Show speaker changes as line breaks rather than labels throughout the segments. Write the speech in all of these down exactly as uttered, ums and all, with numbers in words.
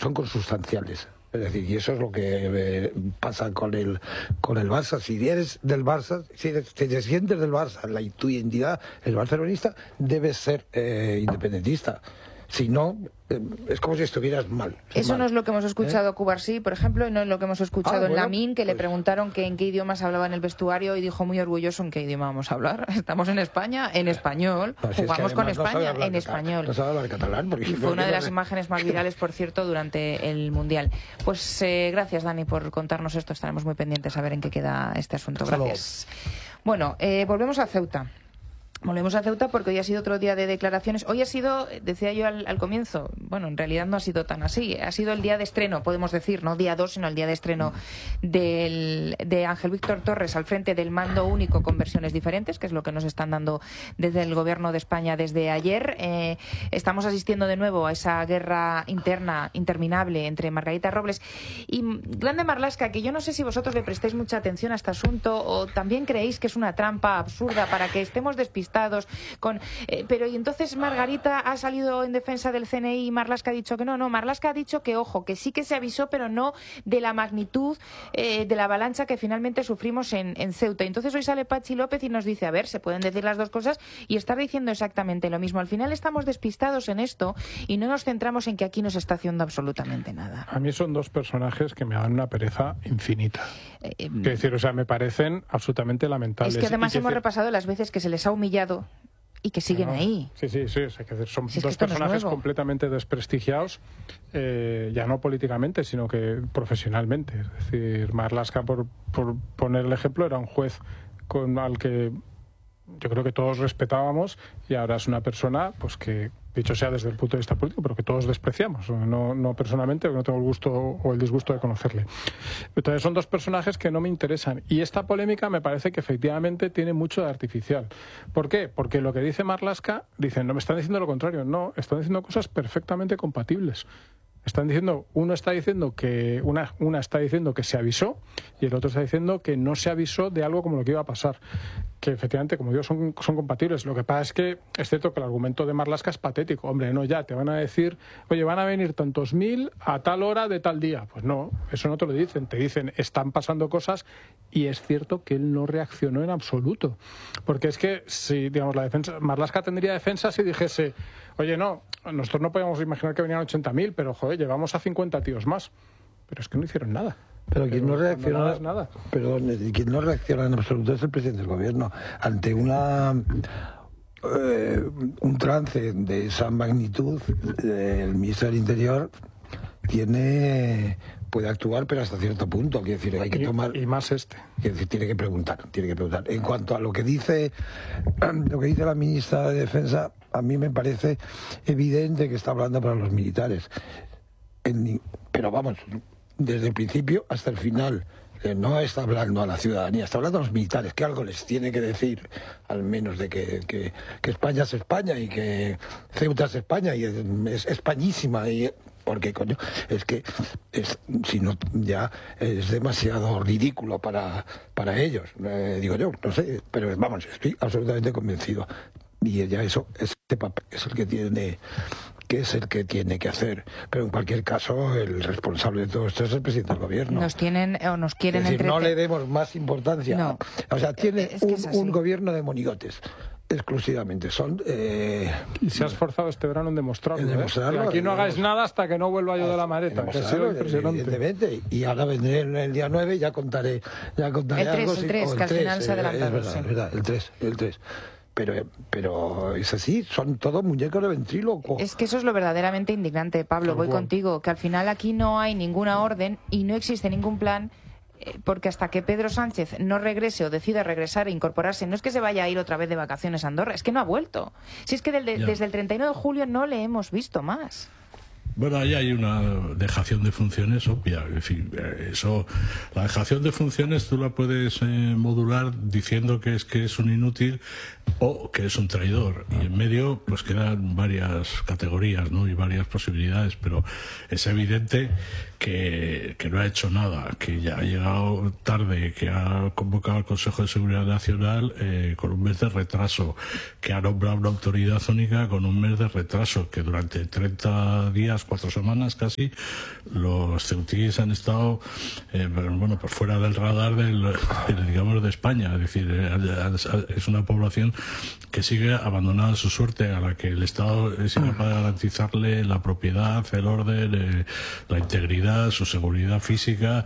son consustanciales. Es decir, y eso es lo que eh, pasa con el con el Barça. Si eres del Barça, si, eres, si te sientes del Barça, la, tu identidad es barcelonista, debes ser eh, independentista. Si no, eh, es como si estuvieras mal.
Eso
mal.
no es lo que hemos escuchado
¿Eh?
a Cubarsí, por ejemplo, y no es lo que hemos escuchado
ah,
en
bueno,
Lamín, que
pues...
le preguntaron que en qué idiomas hablaba en el vestuario y dijo muy orgulloso en qué idioma vamos a hablar. Estamos en España, en español,
no, si
jugamos
es
con
no
España, en
catalán,
español.
No sabe hablar catalán. Porque
y fue una de las
no...
imágenes más virales, por cierto, durante el Mundial. Pues eh, gracias, Dani, por contarnos esto. Estaremos muy pendientes a ver en qué queda este asunto. Gracias. Bueno, eh, volvemos a Ceuta. Volvemos a Ceuta porque hoy ha sido otro día de declaraciones. Hoy ha sido, decía yo al, al comienzo, bueno, en realidad no ha sido tan así. Ha sido el día de estreno, podemos decir, no día dos, sino el día de estreno del, de Ángel Víctor Torres al frente del mando único con versiones diferentes, que es lo que nos están dando desde el Gobierno de España desde ayer. Eh, estamos asistiendo de nuevo a esa guerra interna interminable entre Margarita Robles y Grande Marlaska, que yo no sé si vosotros le prestáis mucha atención a este asunto o también creéis que es una trampa absurda para que estemos despistados con eh, pero y entonces Margarita ha salido en defensa del C N I y Marlaska ha dicho que no, no, Marlaska ha dicho que ojo, que sí que se avisó, pero no de la magnitud eh, de la avalancha que finalmente sufrimos en, en Ceuta. Entonces hoy sale Pachi López y nos dice, a ver, se pueden decir las dos cosas y estar diciendo exactamente lo mismo. Al final estamos despistados en esto y no nos centramos en que aquí no se está haciendo absolutamente nada.
A mí son dos personajes que me dan una pereza infinita. Eh, eh, Quiero decir, o sea, me parecen absolutamente lamentables.
Es que además
que
hemos
decir...
repasado las veces que se les ha humillado y que siguen
no,
ahí.
Sí, sí, sí. O sea, que son
si es
dos
que
personajes
no es
completamente desprestigiados, eh, ya no políticamente, sino que profesionalmente. Es decir, Marlaska, por, por poner el ejemplo, era un juez con al que yo creo que todos respetábamos y ahora es una persona pues que, dicho sea desde el punto de vista político, pero que todos despreciamos, no, no personalmente, porque no tengo el gusto o el disgusto de conocerle. Entonces son dos personajes que no me interesan y esta polémica me parece que efectivamente tiene mucho de artificial. ¿Por qué? Porque lo que dice Marlaska, dicen, no me están diciendo lo contrario, no, están diciendo cosas perfectamente compatibles. Están diciendo, uno está diciendo que una, una está diciendo que se avisó y el otro está diciendo que no se avisó de algo como lo que iba a pasar. Que efectivamente, como digo, son, son compatibles. Lo que pasa es que es cierto que el argumento de Marlaska es patético. Hombre, no, ya te van a decir, oye, van a venir tantos mil a tal hora de tal día. Pues no, eso no te lo dicen. Te dicen, están pasando cosas y es cierto que él no reaccionó en absoluto. Porque es que si, digamos, la defensa, Marlaska tendría defensa si dijese, oye, no, nosotros no podíamos imaginar que venían ochenta mil, pero joder, llevamos a cincuenta tíos más. Pero es que no hicieron nada.
Pero quien no reacciona,
no nada.
Pero quien no reacciona en absoluto es el presidente del gobierno ante una eh, un trance de esa magnitud. Eh, el ministro del Interior tiene puede actuar, pero hasta cierto punto. Quiero decir, hay que
y,
tomar
y más este.
Quiero decir, tiene que preguntar, tiene que preguntar. En cuanto a lo que dice lo que dice la ministra de Defensa, a mí me parece evidente que está hablando para los militares. En, pero vamos, desde el principio hasta el final, eh, no está hablando a la ciudadanía, está hablando a los militares, que algo les tiene que decir, al menos de que, que, que España es España y que Ceuta es España y es, es españísima y porque coño, es que es, si no ya es demasiado ridículo para, para ellos, eh, digo yo, no sé, pero vamos, estoy absolutamente convencido. Y ya eso, este papel es el que tiene que es el que tiene que hacer, pero en cualquier caso el responsable de todo esto es el presidente del gobierno.
Nos tienen o nos quieren
es decir,
entretener.
no le demos más importancia.
No.
O sea, tiene
es que
un,
es así.
un gobierno de monigotes. Exclusivamente son eh,
y se ha esforzado este verano en demostrarlo,
en demostrarlo
¿eh? Aquí no hagáis
digamos,
nada hasta que no vuelva yo de la maleta, que ha sido impresionante.
Evidentemente, y ahora vendré el, el día nueve y ya contaré, ya contaré
el tres,
algo.
El tres,
si,
que
el
al final se ha
eh,
adelantado.
Es verdad,
Sí.
es verdad, el tres, el tres. Pero, pero es así, son todos muñecos de ventríloco.
Es que eso es lo verdaderamente indignante, Pablo,
Tal
voy
cual.
contigo, que al final aquí no hay ninguna orden y no existe ningún plan, eh, porque hasta que Pedro Sánchez no regrese o decida regresar e incorporarse, no es que se vaya a ir otra vez de vacaciones a Andorra, es que no ha vuelto. Si es que del de, desde el treinta y uno de julio no le hemos visto más.
Bueno, ahí hay una dejación de funciones obvia. En fin, eso, la dejación de funciones tú la puedes eh, modular diciendo que es que es un inútil o que es un traidor. Y en medio, pues quedan varias categorías, ¿no? Y varias posibilidades, pero es evidente que, que no ha hecho nada, que ya ha llegado tarde, que ha convocado al Consejo de Seguridad Nacional eh, con un mes de retraso, que ha nombrado una autoridad única con un mes de retraso, que durante treinta días, cuatro semanas casi, los ceutíes han estado eh, bueno, pues fuera del radar del, del, digamos, de España. Es decir, es una población que sigue abandonada a su suerte, a la que el Estado es incapaz de garantizarle la propiedad, el orden, eh, la integridad, su seguridad física.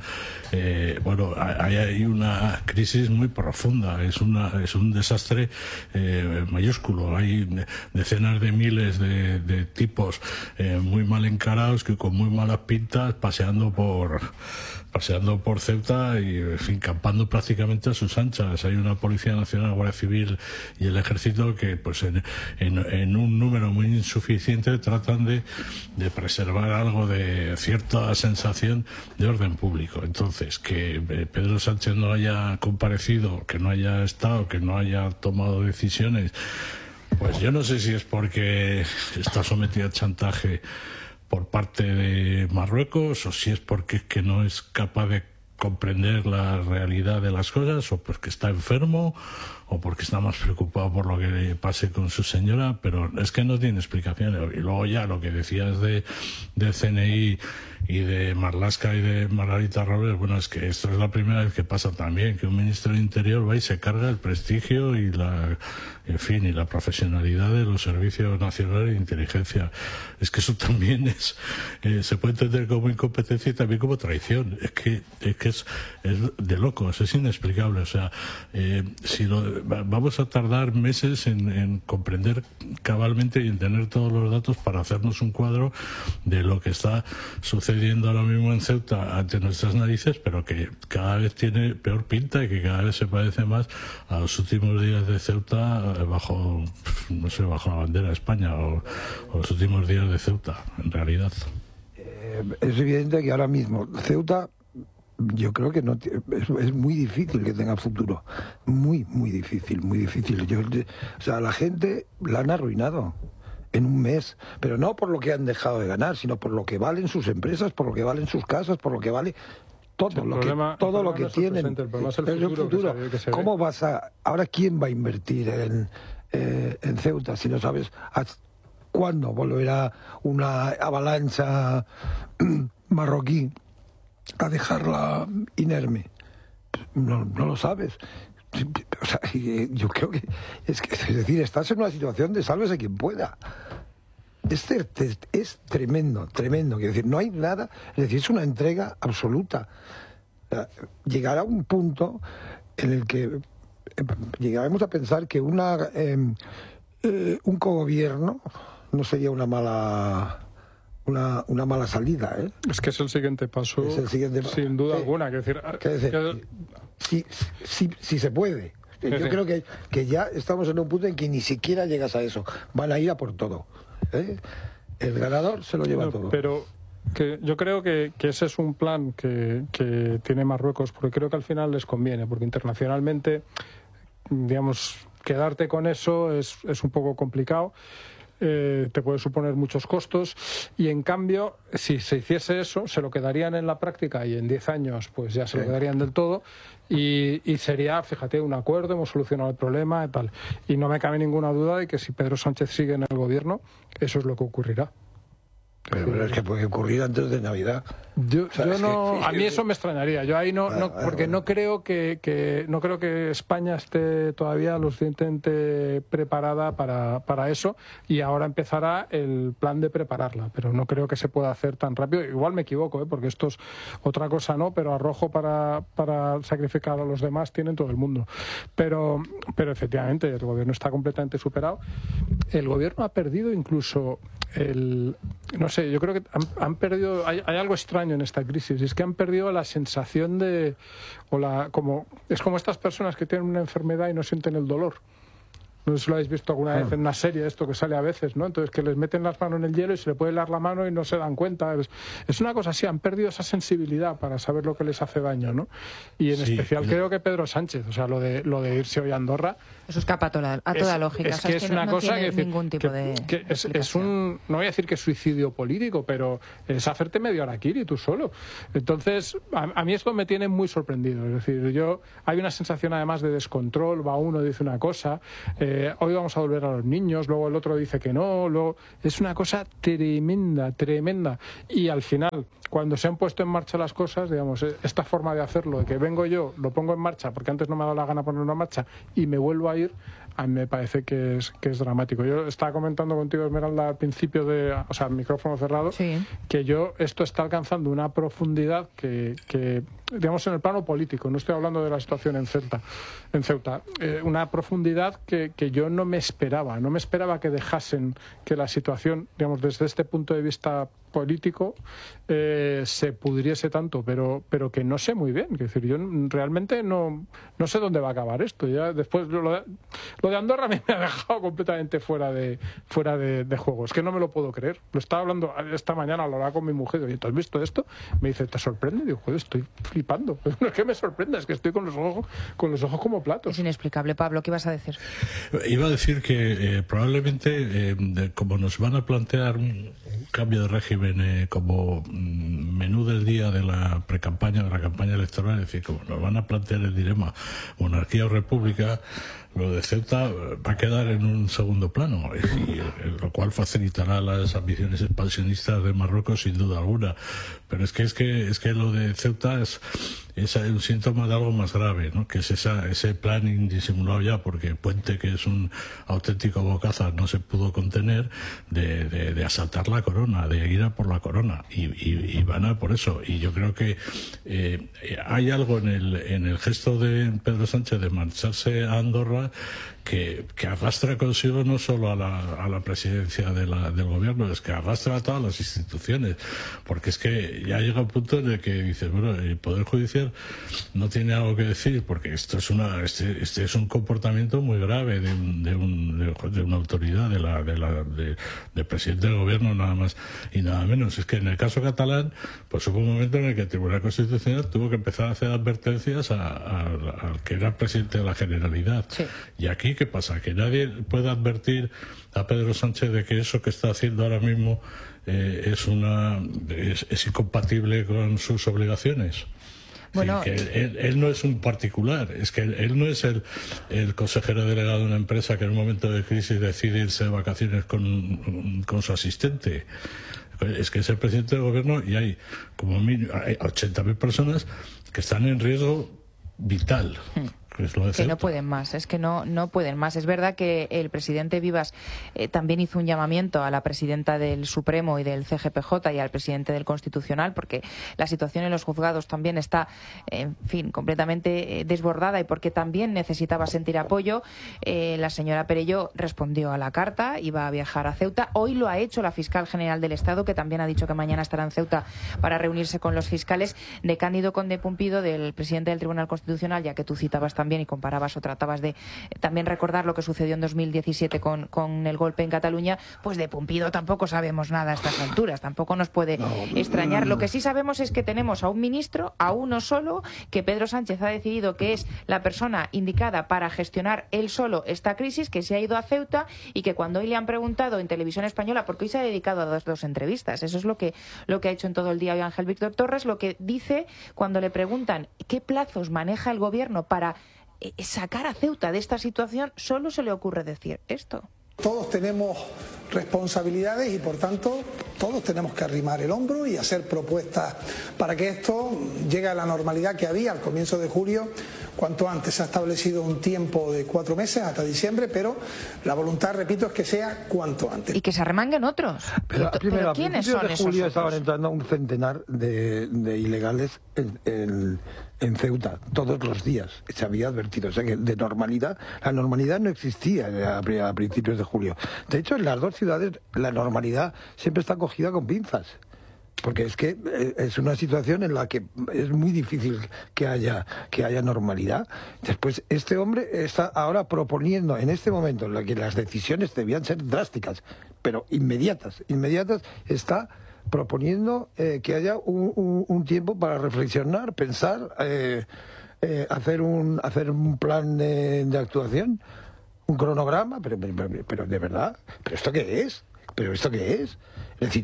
Eh, bueno, hay, hay una crisis muy profunda, es, una, es un desastre eh, mayúsculo. Hay decenas de miles de, de tipos eh, muy mal encarados, que con muy malas pintas, paseando por paseando por Ceuta y, en fin, campando prácticamente a sus anchas. Hay una Policía Nacional, Guardia Civil y el Ejército que, pues, en, en, en un número muy insuficiente tratan de, de preservar algo de cierta sensación de orden público. Entonces, que Pedro Sánchez no haya comparecido, que no haya estado, que no haya tomado decisiones, pues yo no sé si es porque está sometido a chantaje por parte de Marruecos, o si es porque es que no es capaz de comprender la realidad de las cosas, o porque está enfermo, o porque está más preocupado por lo que le pase con su señora, pero es que no tiene explicaciones. Y luego ya lo que decías de, de C N I y de Marlaska y de Margarita Robles, bueno, es que esto es la primera vez que pasa también, que un ministro del Interior va y se carga el prestigio y la, en fin, y la profesionalidad de los servicios nacionales de inteligencia. Es que eso también es, eh, se puede entender como incompetencia y también como traición. Es que, es que es, es de locos, es inexplicable. O sea, eh, si lo, vamos a tardar meses en, en comprender cabalmente y en tener todos los datos para hacernos un cuadro de lo que está sucediendo ahora mismo en Ceuta ante nuestras narices, pero que cada vez tiene peor pinta y que cada vez se parece más a los últimos días de Ceuta bajo, no sé, bajo la bandera de España, o, o los últimos días de Ceuta, en realidad.
Eh, es evidente que ahora mismo Ceuta, yo creo que no es, es muy difícil que tenga futuro, muy, muy difícil, muy difícil. Yo, o sea, la gente la han arruinado en un mes, pero no por lo que han dejado de ganar, sino por lo que valen sus empresas, por lo que valen sus casas, por lo que vale todo, sí, lo, problema, que, todo lo que no tienen. El problema es el futuro. El futuro. Que se, que se ¿Cómo ve? vas a...? Ahora, ¿quién va a invertir en, eh, en Ceuta si no sabes cuándo volverá una avalancha marroquí a dejarla inerme? No, no lo sabes. O sea, yo creo que es, que es decir, estás en una situación de sálvese quien pueda. Es, es, es tremendo, tremendo. Quiero decir, no hay nada, es decir, es una entrega absoluta. O sea, llegar a un punto en el que eh, llegaremos a pensar que una eh, eh, un cogobierno no sería una mala una, una mala salida, ¿eh?
Es que es el siguiente paso, es el siguiente paso. Sin duda eh, alguna. Quiero decir,
decir yo... si, si, si se puede. Yo sí, creo que, que ya estamos en un punto en que ni siquiera llegas a eso. Van a ir a por todo. ¿eh? El ganador se lo lleva no, todo.
Pero que yo creo que, que ese es un plan que, que tiene Marruecos, porque creo que al final les conviene, porque internacionalmente, digamos, quedarte con eso es, es un poco complicado. Eh, te puede suponer muchos costos, y en cambio, si se hiciese eso, se lo quedarían en la práctica y en diez años pues ya se sí. lo quedarían del todo, y, y sería, fíjate, un acuerdo, hemos solucionado el problema y tal. Y no me cabe ninguna duda de que si Pedro Sánchez sigue en el gobierno, eso es lo que ocurrirá.
Pero, pero es que puede ocurrir antes de Navidad.
Yo, o sea, yo no, que... a mí eso me extrañaría. Yo ahí no, ah, no porque bueno. no creo que, que no creo que España esté todavía lo suficientemente preparada para, para eso, y ahora empezará el plan de prepararla, pero no creo que se pueda hacer tan rápido. Igual me equivoco, ¿eh? Porque esto es otra cosa, no, pero arrojo para, para sacrificar a los demás tienen todo el mundo. Pero, pero efectivamente el gobierno está completamente superado. El gobierno ha perdido incluso el, no sé, yo creo que han, han perdido, hay, hay algo extraño en esta crisis, y es que han perdido la sensación de, o la, como, es como estas personas que tienen una enfermedad y no sienten el dolor. No sé si lo habéis visto alguna vez en una serie, esto que sale a veces, ¿no? Entonces, que les meten las manos en el hielo y se le puede helar la mano y no se dan cuenta. Es, es una cosa así, han perdido esa sensibilidad para saber lo que les hace daño, ¿no? Y en sí, especial pero... creo que Pedro Sánchez, o sea, lo de lo de irse hoy a Andorra...
Eso escapa a toda, a toda
es,
lógica.
Es
o sea,
que
es
es
que
una
no,
cosa
no
que,
tiene ningún tipo
que,
de...
Que es, es un, no voy a decir que es suicidio político, pero es hacerte medio harakiri tú solo. Entonces, a, a mí esto me tiene muy sorprendido. Es decir, yo hay una sensación además de descontrol, va uno, dice una cosa, eh, eh, hoy vamos a volver a los niños, luego el otro dice que no, luego es una cosa tremenda, tremenda. Y al final, cuando se han puesto en marcha las cosas, digamos, esta forma de hacerlo, de que vengo yo, lo pongo en marcha, porque antes no me ha dado la gana ponerlo en marcha, y me vuelvo a ir, a mí me parece que es, que es dramático. Yo estaba comentando contigo, Esmeralda, al principio de, o sea, micrófono cerrado, sí, que yo, esto está alcanzando una profundidad que, que, digamos, en el plano político, no estoy hablando de la situación en Ceuta, en Ceuta, eh, una profundidad que, que yo no me esperaba, no me esperaba que dejasen que la situación, digamos, desde este punto de vista político eh, se pudriese tanto, pero pero que no sé muy bien, es decir, yo realmente no no sé dónde va a acabar esto. Ya después lo de, lo de Andorra me ha dejado completamente fuera de fuera de, de juego, es que no me lo puedo creer. Lo estaba hablando esta mañana, lo hablaba con mi mujer, y ¿tú has visto esto? Me dice, ¿te sorprende? Y digo, joder, estoy flipando. No es que me sorprenda, es que estoy con los ojos con los ojos como platos.
Es inexplicable. Pablo, ¿qué ibas a decir?
Iba a decir que eh, probablemente eh, de, como nos van a plantear un, un cambio de régimen Eh, como mm, menú del día de la precampaña, de la campaña electoral, es decir, como nos van a plantear el dilema monarquía o república, lo de Ceuta va a quedar en un segundo plano, y, y, lo cual facilitará las ambiciones expansionistas de Marruecos sin duda alguna. Pero es que es que es que lo de Ceuta es, es un síntoma de algo más grave, ¿no? Que es esa, ese plan indisimulado ya, porque Puente, que es un auténtico bocazas, no se pudo contener de, de, de asaltar la corona, de ir a por la corona, y, y, y van a por eso. Y yo creo que eh, hay algo en el, en el gesto de Pedro Sánchez de marcharse a Andorra Que, que arrastra consigo no solo a la, a la presidencia de la, del gobierno, es que arrastra a todas las instituciones, porque es que ya llega un punto en el que dices, bueno, el Poder Judicial no tiene algo que decir, porque esto es una este, este es un comportamiento muy grave de, un, de, un, de, de una autoridad, de la, de la de, del presidente del gobierno, nada más y nada menos. Es que en el caso catalán, pues hubo un momento en el que el Tribunal Constitucional tuvo que empezar a hacer advertencias al que era presidente de la Generalidad. Sí. Y aquí, ¿qué pasa? Que nadie puede advertir a Pedro Sánchez de que eso que está haciendo ahora mismo eh, es una es, es incompatible con sus obligaciones. Bueno, sí, que él, él no es un particular, es que él, él no es el, el consejero delegado de una empresa que en un momento de crisis decide irse de vacaciones con, con su asistente. Es que es el presidente del gobierno y hay como mínimo, hay ochenta mil personas que están en riesgo vital. Hmm.
Que no pueden más, es que no, no pueden más. Es verdad que el presidente Vivas eh, también hizo un llamamiento a la presidenta del Supremo y del C G P J y al presidente del Constitucional, porque la situación en los juzgados también está, en fin, completamente eh, desbordada, y porque también necesitaba sentir apoyo. Eh, la señora Perelló respondió a la carta, iba a viajar a Ceuta. Hoy lo ha hecho la fiscal general del Estado, que también ha dicho que mañana estará en Ceuta para reunirse con los fiscales. De Cándido Conde Pumpido, del presidente del Tribunal Constitucional, ya que tú citabas también y comparabas o tratabas de eh, también recordar lo que sucedió en dos mil diecisiete con, con el golpe en Cataluña, pues de Pumpido tampoco sabemos nada a estas alturas, tampoco nos puede no, extrañar. Lo que sí sabemos es que tenemos a un ministro, a uno solo, que Pedro Sánchez ha decidido que es la persona indicada para gestionar él solo esta crisis, que se ha ido a Ceuta, y que cuando hoy le han preguntado en Televisión Española, porque hoy se ha dedicado a dos, dos entrevistas, eso es lo que, lo que ha hecho en todo el día hoy Ángel Víctor Torres, lo que dice cuando le preguntan qué plazos maneja el gobierno para sacar a Ceuta de esta situación, solo se le ocurre decir esto.
Todos tenemos responsabilidades y, por tanto, todos tenemos que arrimar el hombro y hacer propuestas para que esto llegue a la normalidad que había al comienzo de julio, cuanto antes. Se ha establecido un tiempo de cuatro meses hasta diciembre, pero la voluntad, repito, es que sea cuanto antes.
Y que se arremanguen otros.
Pero,
pero,
primero,
¿pero ¿quiénes son
de
esos
julio
otros?
Estaban entrando un centenar de, de ilegales en, en, en Ceuta todos los días. Se había advertido. O sea que de normalidad, la normalidad no existía a, a principios de julio. De hecho, en las dos ciudades la normalidad siempre está cogida con pinzas. Porque es que es una situación en la que es muy difícil que haya que haya normalidad. Después, este hombre está ahora proponiendo, en este momento en el que las decisiones debían ser drásticas, pero inmediatas, inmediatas, está proponiendo eh, que haya un, un, un tiempo para reflexionar, pensar, eh, eh, hacer un hacer un plan de, de actuación, un cronograma, pero, pero, pero de verdad, ¿pero esto qué es? ¿Pero esto qué es? Es decir,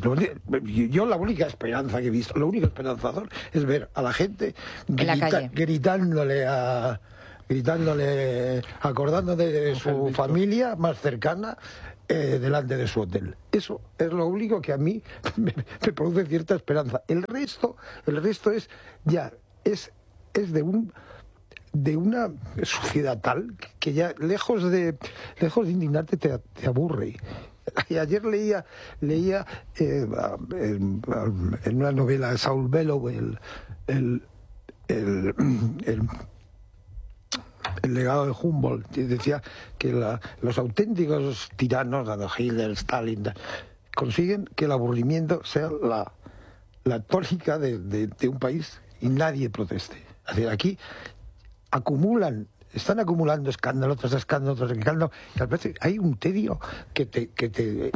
yo la única esperanza que he visto, lo único esperanzador es ver a la gente grita, gritándole a gritándole, acordándose de su familia más cercana eh, delante de su hotel. Eso es lo único que a mí me, me produce cierta esperanza. El resto, el resto es ya es es de un de una suciedad tal que ya lejos de lejos de indignarte te, te aburre. Y ayer leía leía eh, en, en una novela de Saul Bellow el el, el, el, el legado de Humboldt, y decía que la, los auténticos tiranos, Hitler, Stalin, consiguen que el aburrimiento sea la, la tónica de, de, de un país y nadie proteste. Es decir, aquí acumulan, están acumulando escándalo tras escándalo tras escándalo, y al veces hay un tedio que te... Que te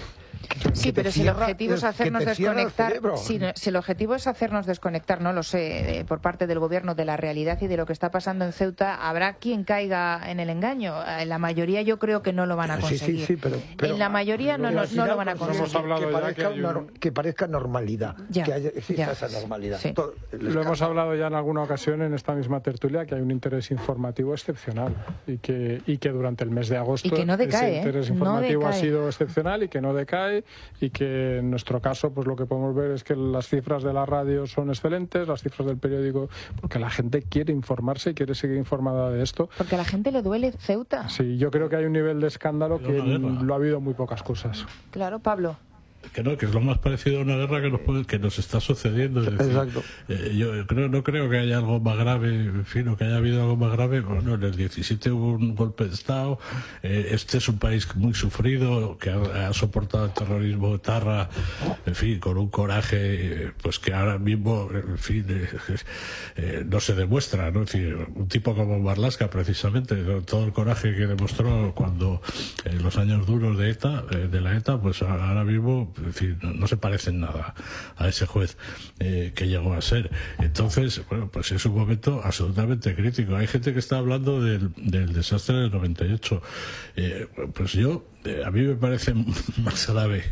Sí, pero si el objetivo es hacernos desconectar, si, si el objetivo es hacernos desconectar, no lo sé, eh, por parte del gobierno de la realidad y de lo que está pasando en Ceuta, habrá quien caiga en el engaño. En la mayoría yo creo que no lo van a conseguir. Sí, sí, sí, pero, pero, en la mayoría no, no, no lo van a conseguir.
Hemos hablado
que, parezca
ya que,
un, que parezca normalidad,
ya,
que haya, exista
ya.
esa normalidad.
Sí.
Todo,
lo hemos hablado ya en alguna ocasión en esta misma tertulia, que hay un interés informativo excepcional y que, y que durante el mes de agosto
y que no decae,
ese interés
¿eh?
informativo
no
ha sido excepcional y que no decae, y que en nuestro caso pues lo que podemos ver es que las cifras de la radio son excelentes, las cifras del periódico, porque la gente quiere informarse y quiere seguir informada de esto.
Porque a la gente le duele Ceuta.
Sí, yo creo que hay un nivel de escándalo que lo ha habido muy pocas cosas.
Claro, Pablo.
Que no, que es lo más parecido a una guerra que nos, puede, que nos está sucediendo. Es decir,
exacto.
Eh, yo creo, no creo que haya algo más grave, en fin, o que haya habido algo más grave. Bueno, en el diecisiete hubo un golpe de Estado. Eh, este es un país muy sufrido, que ha, ha soportado el terrorismo etarra, en fin, con un coraje eh, pues que ahora mismo, en fin, eh, eh, no se demuestra, ¿no? Es decir, un tipo como Marlaska, precisamente, todo el coraje que demostró cuando en eh, los años duros de ETA, eh, de la ETA, pues ahora mismo, es decir, no, no se parecen nada a ese juez eh, que llegó a ser. Entonces, bueno, pues es un momento absolutamente crítico. Hay gente que está hablando del, del desastre del noventa y ocho. Eh, pues yo, eh, a mí me parece más grave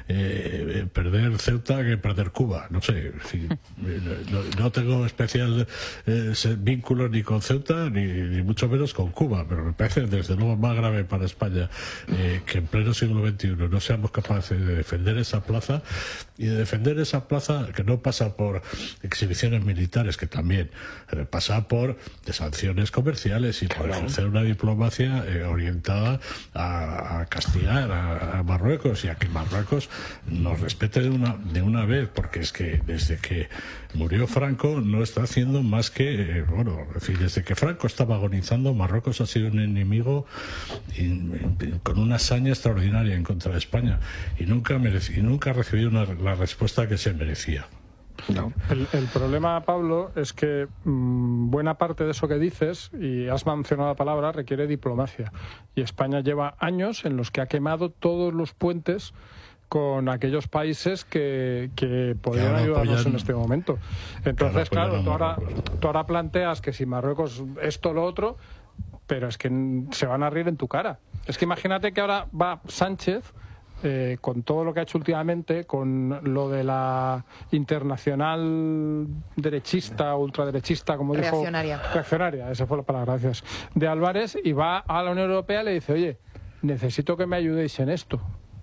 eh, perder Ceuta que perder Cuba. No sé, si, no, no tengo especial eh, vínculo ni con Ceuta ni, ni mucho menos con Cuba, pero me parece desde luego más grave para España eh, que en pleno siglo veintiuno no seamos capaces de defender esa plaza, y de defender esa plaza que no pasa por exhibiciones militares, que también eh, pasa por de sanciones comerciales y por ejercer una diplomacia eh, orientada a, a castigar a, a Marruecos, y a que Marruecos nos respete de una, de una vez, porque es que desde que murió Franco no está haciendo más que, eh, bueno, en fin, desde que Franco estaba agonizando, Marruecos ha sido un enemigo y, y, con una hazaña extraordinaria en contra de España, y nunca mereci, y nunca ha recibido una, la respuesta que se merecía.
No. El, el problema, Pablo, es que mmm, buena parte de eso que dices, y has mencionado la palabra, requiere diplomacia. Y España lleva años en los que ha quemado todos los puentes con aquellos países que, que podrían claro, ayudarnos apoyan, en este momento. Entonces, claro, claro tú, ahora, tú ahora planteas que si Marruecos esto o lo otro, pero es que se van a reír en tu cara. Es que imagínate que ahora va Sánchez, Eh, con todo lo que ha hecho últimamente, con lo de la internacional derechista, ultraderechista, como dijo...
Reaccionaria.
Reaccionaria, esa fue la palabra, gracias. De Álvarez, y va a la Unión Europea y le dice, oye, necesito que me ayudéis en esto.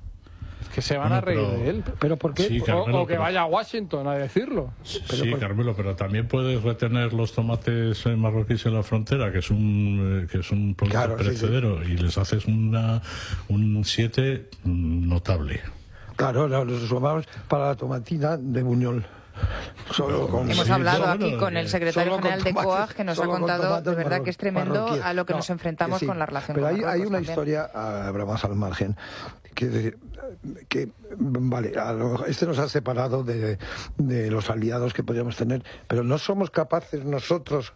Que se van bueno, a reír pero, de él. ¿Pero por qué? Sí, Carmelo, o, o que pero, vaya a Washington a decirlo.
Pero sí, por... Carmelo, pero también puedes retener los tomates marroquíes en la frontera, que es un que es un producto claro, perecedero, sí, sí. y les haces una un siete notable.
Claro, los sumamos para la tomatina de Buñol. Solo con
Hemos
sí,
hablado
solo,
aquí con el secretario general de COAG, que nos ha contado de verdad que es tremendo a lo que no, nos enfrentamos sí, con la relación
pero
con
hay, hay una
también.
historia, habrá más al margen, que, que vale, a lo, este nos ha separado de, de los aliados que podríamos tener, pero no somos capaces nosotros,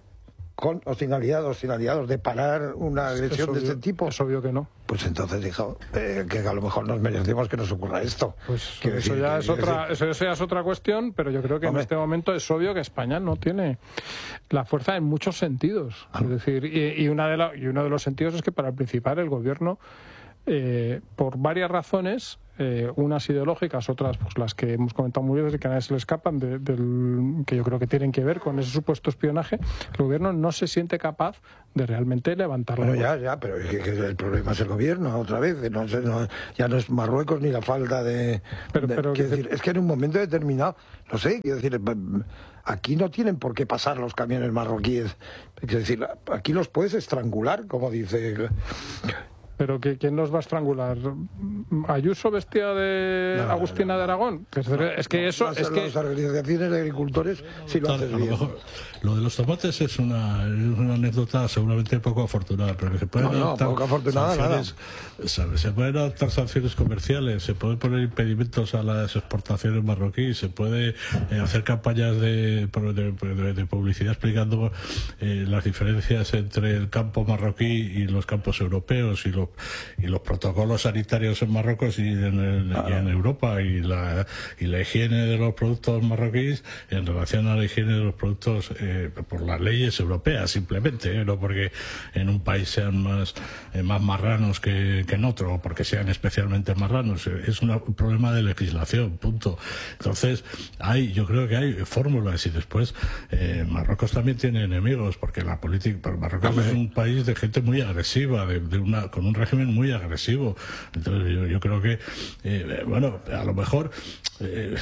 con o sin aliados, sin aliados, de parar una agresión obvio, de este tipo.
Es obvio que no.
Pues entonces dijo eh, que a lo mejor nos merecemos que nos ocurra esto.
Pues eso, decir, ya es otra, decir... eso ya es otra cuestión, pero yo creo que Hombre. en este momento es obvio que España no tiene la fuerza en muchos sentidos. Ah. Es decir, y, y, una de la, y uno de los sentidos es que para el Principal el gobierno eh, por varias razones, eh, unas ideológicas, otras pues las que hemos comentado muy veces y que a nadie se le escapan, de, del, que yo creo que tienen que ver con ese supuesto espionaje. El gobierno no se siente capaz de realmente levantar la
Bueno, ya, ya, pero es que, que el problema es el gobierno, otra vez. No, no, ya no es Marruecos ni la falta de...
Pero,
de
pero
quiero
que,
decir, es que en un momento determinado, no sé, quiero decir, aquí no tienen por qué pasar los camiones marroquíes. Es decir, aquí los puedes estrangular, como dice...
Pero que, ¿quién los va a estrangular? ¿Ayuso vestida de no, Agustina no, no, de Aragón? Es, no, es que eso...
Las,
es que...
las organizaciones de agricultores sí lo hacen bien.
Mejor, lo de los tomates es una, es una anécdota seguramente poco afortunada, pero que se pueden
no, adoptar no, poco afortunada,
sanciones, ¿sabes? Se pueden adoptar sanciones comerciales, se pueden poner impedimentos a las exportaciones marroquíes, se puede eh, hacer campañas de, de, de, de publicidad explicando eh, las diferencias entre el campo marroquí y los campos europeos y los y los protocolos sanitarios en Marruecos y en, el, claro. y en Europa y la, y la higiene de los productos marroquíes en relación a la higiene de los productos eh, por las leyes europeas simplemente, ¿eh? No porque en un país sean más eh, más marranos que, que en otro o porque sean especialmente marranos, es una, un problema de legislación, punto. Entonces hay, yo creo que hay fórmulas y después eh, Marruecos también tiene enemigos porque la política, Marruecos es un país de gente muy agresiva, de, de una con un régimen muy agresivo. Entonces yo, yo creo que eh, bueno, a lo mejor eh,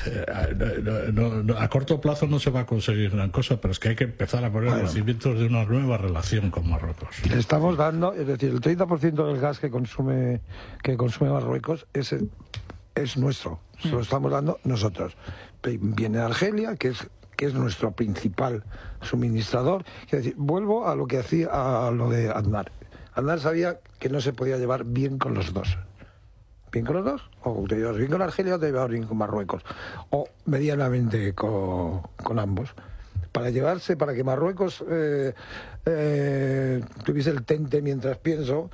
eh, no, no, a corto plazo no se va a conseguir gran cosa, pero es que hay que empezar a poner bueno. los cimientos de una nueva relación con Marruecos.
Le estamos dando, es decir, el treinta por ciento del gas que consume que consume Marruecos es, es nuestro, se lo estamos dando nosotros. Viene de Argelia, que es que es nuestro principal suministrador. Es decir, vuelvo a lo que hacía, a lo de Aznar. Aznar sabía que no se podía llevar bien con los dos. ¿Bien con los dos? O te llevas bien con Argelia o te llevas bien con Marruecos. O medianamente con, con ambos. Para llevarse, para que Marruecos eh, eh, tuviese el tente mientras pienso,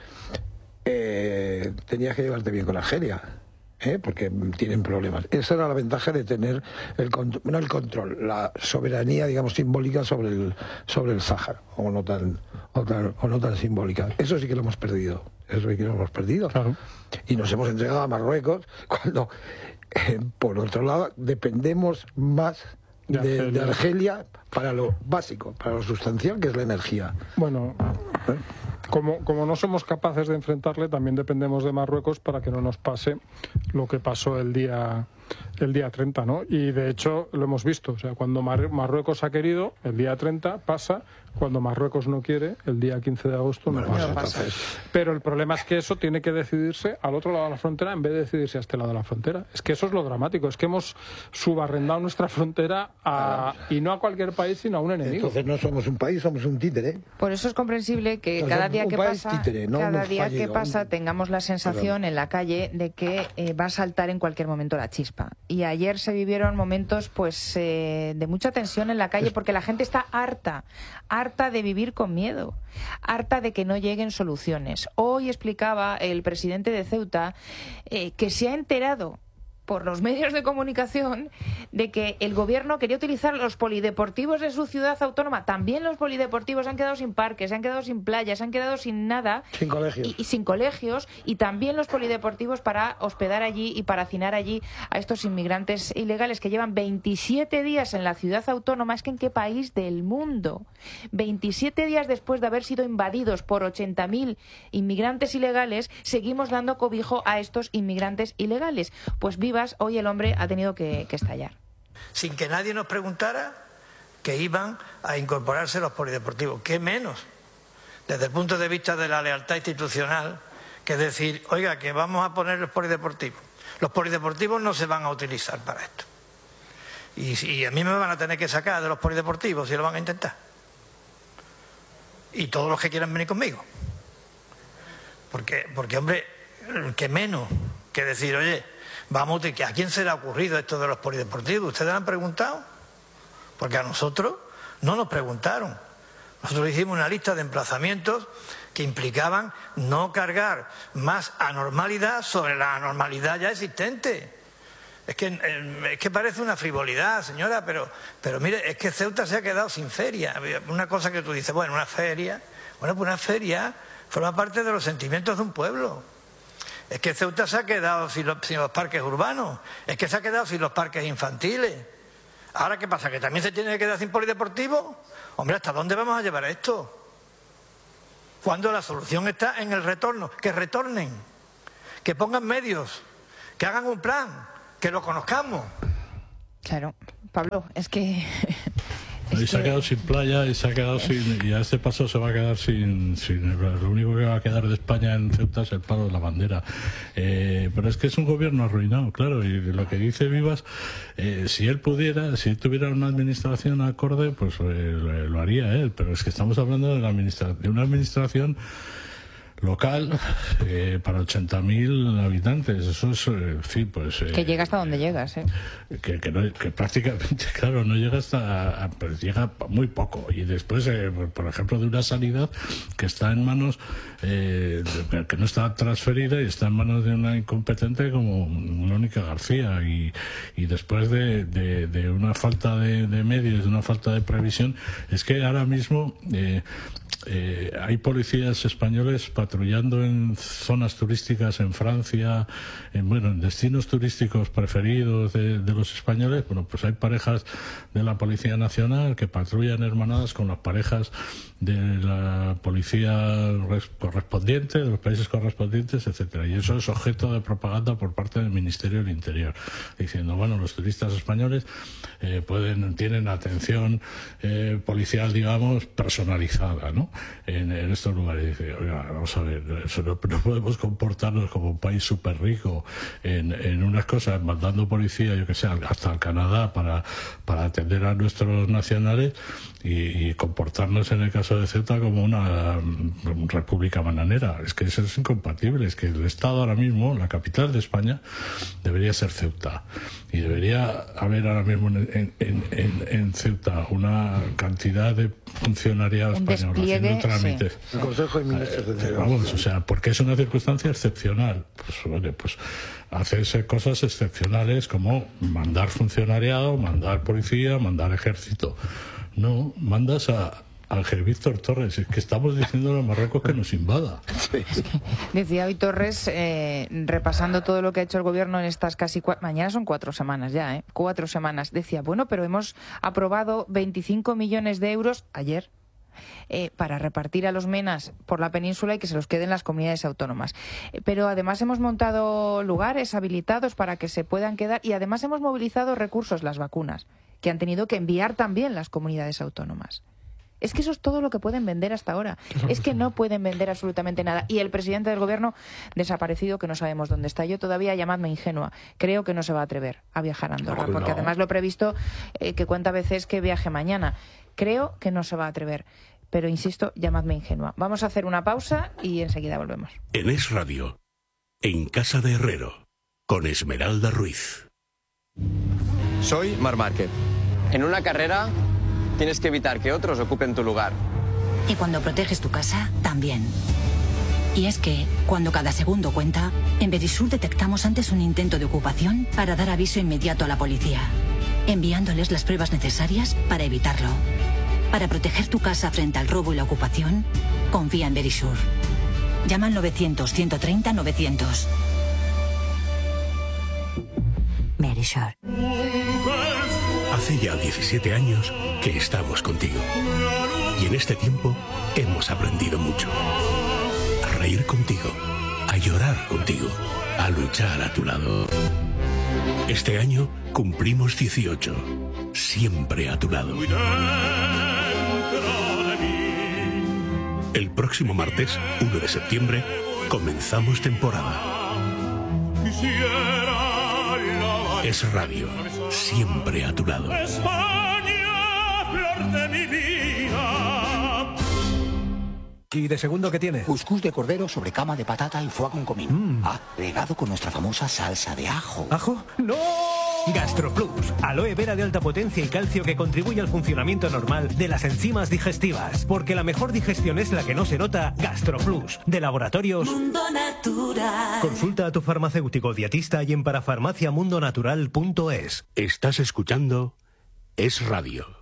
eh, tenías que llevarte bien con Argelia. ¿Eh? Porque tienen problemas. Esa era la ventaja de tener el control, no el control, la soberanía, digamos, simbólica sobre el sobre el Sáhara, o no tan o, tan, o no tan simbólica. Eso sí que lo hemos perdido. Eso sí que lo hemos perdido.
Claro.
Y nos hemos entregado a Marruecos cuando, eh, por otro lado, dependemos más de, de, Argelia. de Argelia para lo básico, para lo sustancial, que es la energía.
Bueno... ¿Eh? Como, como no somos capaces de enfrentarle, también dependemos de Marruecos para que no nos pase lo que pasó el día el día treinta, ¿no? Y de hecho lo hemos visto, o sea, cuando Mar- Marruecos ha querido, el día treinta pasa, cuando Marruecos no quiere, el día quince de agosto no
bueno,
pasa. Pero el problema es que eso tiene que decidirse al otro lado de la frontera en vez de decidirse a este lado de la frontera. Es que eso es lo dramático, es que hemos subarrendado nuestra frontera a, y no a cualquier país, sino a un enemigo.
Entonces no somos un país, somos un títere.
Por eso es comprensible que
Entonces,
cada día que pasa,
títere, no
cada día
fallido,
que pasa
un...
tengamos la sensación
Perdón.
en la calle de que eh, va a saltar en cualquier momento la chispa. Y ayer se vivieron momentos pues eh, de mucha tensión en la calle porque la gente está harta, harta de vivir con miedo, harta de que no lleguen soluciones. Hoy explicaba el presidente de Ceuta eh, que se ha enterado por los medios de comunicación de que el gobierno quería utilizar los polideportivos de su ciudad autónoma. También los polideportivos se han quedado sin parques, se han quedado sin playas, se han quedado sin nada.
Sin colegios.
Y, y sin colegios. Y también los polideportivos para hospedar allí y para hacinar allí a estos inmigrantes ilegales que llevan veintisiete días en la ciudad autónoma. Es que en qué país del mundo. veintisiete días después de haber sido invadidos por ochenta mil inmigrantes ilegales, seguimos dando cobijo a estos inmigrantes ilegales. Pues viva. Hoy el hombre ha tenido que, que estallar.
Sin que nadie nos preguntara que iban a incorporarse los polideportivos. ¿Qué menos? Desde el punto de vista de la lealtad institucional, que es decir, oiga, que vamos a poner los polideportivos. Los polideportivos no se van a utilizar para esto. Y, y a mí me van a tener que sacar de los polideportivos si lo van a intentar. Y todos los que quieran venir conmigo. Porque, porque hombre, ¿qué menos que decir, oye, vamos, ¿a quién se le ha ocurrido esto de los polideportivos? ¿Ustedes han preguntado? Porque a nosotros no nos preguntaron. Nosotros hicimos una lista de emplazamientos que implicaban no cargar más anormalidad sobre la anormalidad ya existente. Es que, es que parece una frivolidad, señora, pero, pero mire, es que Ceuta se ha quedado sin feria. Una cosa que tú dices, bueno, una feria, bueno, pues una feria forma parte de los sentimientos de un pueblo. Es que Ceuta se ha quedado sin los, sin los parques urbanos, es que se ha quedado sin los parques infantiles. ¿Ahora qué pasa? ¿Que también se tiene que quedar sin polideportivo? Hombre, ¿hasta dónde vamos a llevar esto? Cuando la solución está en el retorno, que retornen, que pongan medios, que hagan un plan, que lo conozcamos.
Claro, Pablo, es que...
Y se ha quedado sin playa y se ha quedado sin, y a este paso se va a quedar sin, sin lo único que va a quedar de España en Ceuta es el palo de la bandera. Eh, pero es que es un gobierno arruinado, claro, y lo que dice Vivas, eh, si él pudiera, si tuviera una administración acorde, pues eh, lo, lo haría él, pero es que estamos hablando de, la administra de una administración local eh, para ochenta mil habitantes. Eso es, en fin, pues... Eh,
que llega hasta donde llegas, ¿eh?
Que, que, no, que prácticamente, claro, no llega hasta... A, pues llega muy poco. Y después, eh, por ejemplo, de una sanidad que está en manos... Eh, de, que no está transferida y está en manos de una incompetente como Mónica García. Y, y después de, de, de una falta de, de medios, de una falta de previsión, es que ahora mismo... Eh, Eh, hay policías españoles patrullando en zonas turísticas en Francia, en, bueno, en destinos turísticos preferidos de, de los españoles. Bueno, pues hay parejas de la Policía Nacional que patrullan hermanadas con las parejas de la policía correspondiente, de los países correspondientes, etcétera. Y eso es objeto de propaganda por parte del Ministerio del Interior, diciendo, bueno, los turistas españoles eh, pueden tienen atención eh, policial, digamos, personalizada, ¿no? En, en estos lugares. Dice, oiga, vamos a ver, eso no, no podemos comportarnos como un país súper rico en, en unas cosas, mandando policía, yo que sé, hasta el Canadá para, para atender a nuestros nacionales y, y comportarnos en el caso de Ceuta como una um, república bananera. Es que eso es incompatible. Es que el Estado ahora mismo, la capital de España, debería ser Ceuta. Y debería haber ahora mismo en, en, en, en Ceuta una cantidad de funcionariado español haciendo trámites.
Sí. El Consejo de Ministros de
eh, Vamos, o sea, porque es una circunstancia excepcional. Pues vale, pues hacerse cosas excepcionales como mandar funcionariado, mandar policía, mandar ejército. No, mandas a Ángel Víctor Torres, es que estamos diciendo a Marruecos que nos invada.
Sí. Decía hoy Torres, eh, repasando todo lo que ha hecho el gobierno en estas casi cuatro, mañana son cuatro semanas ya, ¿eh? Cuatro semanas. Decía, bueno, pero hemos aprobado veinticinco millones de euros ayer eh, para repartir a los menas por la península y que se los queden las comunidades autónomas. Eh, pero además hemos montado lugares habilitados para que se puedan quedar y además hemos movilizado recursos, las vacunas, que han tenido que enviar también las comunidades autónomas. Es que eso es todo lo que pueden vender hasta ahora. Es que no pueden vender absolutamente nada. Y el presidente del gobierno desaparecido, que no sabemos dónde está. Yo todavía, llamadme ingenua, creo que no se va a atrever a viajar a Andorra, no, porque no. Además lo he previsto eh, que cuenta veces que viaje mañana. Creo que no se va a atrever. Pero insisto, llamadme ingenua. Vamos a hacer una pausa y enseguida volvemos.
En Es Radio, en Casa de Herrero, con Esmeralda Ruiz.
Soy Marc Márquez. En una carrera tienes que evitar que otros ocupen tu lugar.
Y cuando proteges tu casa, también. Y es que, cuando cada segundo cuenta, en Verisur detectamos antes un intento de ocupación para dar aviso inmediato a la policía, enviándoles las pruebas necesarias para evitarlo. Para proteger tu casa frente al robo y la ocupación, confía en Verisur. Llama al novecientos, ciento treinta, novecientos. Verisur.
Hace ya diecisiete años que estamos contigo. Y en este tiempo hemos aprendido mucho. A reír contigo, a llorar contigo, a luchar a tu lado. Este año cumplimos dieciocho. Siempre a tu lado. El próximo martes, uno de septiembre, comenzamos temporada. Es Radio, siempre a tu lado.
España, flor de mi vida.
¿Y de segundo qué tiene?
Cuscús de cordero sobre cama de patata y foie con comino. Mm. Ah, regado con nuestra famosa salsa de ajo.
¿Ajo? ¡No! GastroPlus, aloe vera de alta potencia y calcio que contribuye al funcionamiento normal de las enzimas digestivas. Porque la mejor digestión es la que no se nota. GastroPlus, de Laboratorios
Mundo Natural.
Consulta a tu farmacéutico dietista y en parafarmaciamundonatural punto es.
Estás escuchando Es Radio.